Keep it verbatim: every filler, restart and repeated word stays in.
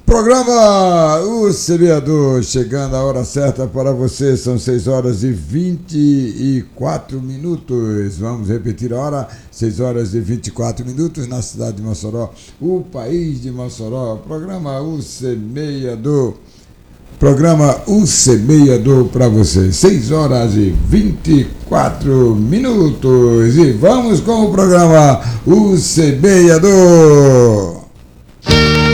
Programa O Semeador, chegando a hora certa para você, são seis horas e vinte e quatro minutos. Vamos repetir a hora, seis horas e vinte e quatro minutos na cidade de Mossoró, o país de Mossoró. Programa O Semeador, programa O Semeador para você, seis horas e vinte e quatro minutos. E vamos com o programa O Semeador.